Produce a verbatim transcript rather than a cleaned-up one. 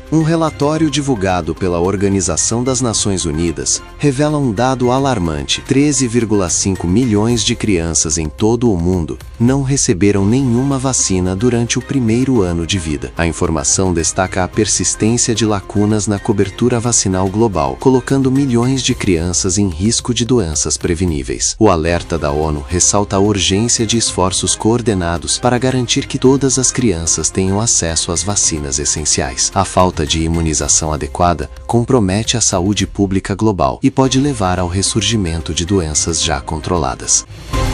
Um relatório divulgado pela Organização das Nações Unidas revela um dado alarmante: treze vírgula cinco milhões de crianças em todo o mundo não receberam nenhuma vacina durante o primeiro ano de vida. A informação destaca a persistência de lacunas na cobertura vacinal global, colocando milhões de crianças em risco de doenças preveníveis. O alerta da ONU ressalta a urgência de esforços coordenados para garantir que todas as crianças tenham acesso às vacinas essenciais. A falta de imunização adequada compromete a saúde pública global e pode levar ao ressurgimento de doenças já controladas.